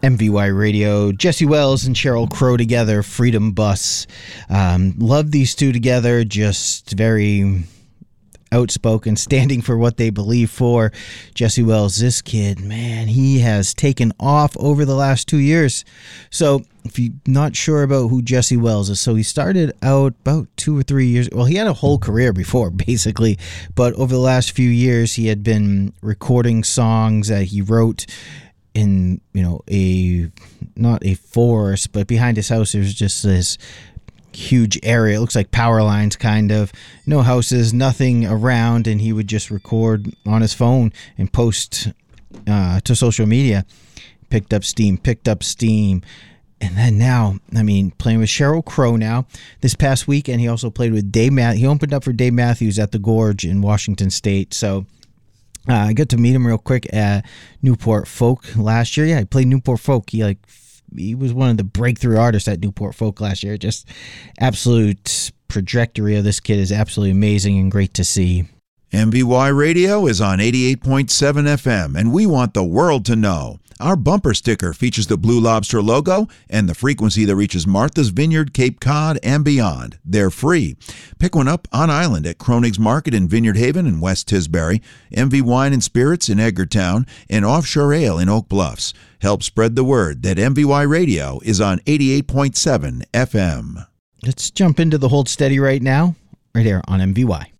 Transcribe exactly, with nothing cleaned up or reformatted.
M V Y Radio, Jesse Wells and Sheryl Crow together, Freedom Bus. Um, love these two together, just very outspoken, standing for what they believe for. Jesse Wells, this kid, man, he has taken off over the last two years. So if you're not sure about who Jesse Wells is, so he started out about two or three years, well, he had a whole career before, basically, but over the last few years, he had been recording songs that he wrote in, you know, a, not a forest, but behind his house, there's just this huge area. It looks like power lines, kind of. No houses, nothing around, and he would just record on his phone and post uh, to social media. Picked up steam, picked up steam. And then now, I mean, playing with Sheryl Crow now. This past weekend, he also played with Dave Matthews. He opened up for Dave Matthews at the Gorge in Washington State. So uh, I got to meet him real quick at Newport Folk last year. Yeah, he played Newport Folk. He like he was one of the breakthrough artists at Newport Folk last year. Just absolute trajectory of this kid is absolutely amazing and great to see. M V Y Radio is on eighty-eight point seven F M, and we want the world to know. Our bumper sticker features the Blue Lobster logo and the frequency that reaches Martha's Vineyard, Cape Cod, and beyond. They're free. Pick one up on island at Kronig's Market in Vineyard Haven and West Tisbury, M V Wine and Spirits in Edgartown, and Offshore Ale in Oak Bluffs. Help spread the word that M V Y Radio is on eighty-eight point seven F M. Let's jump into the Hold Steady right now, right here on M V Y.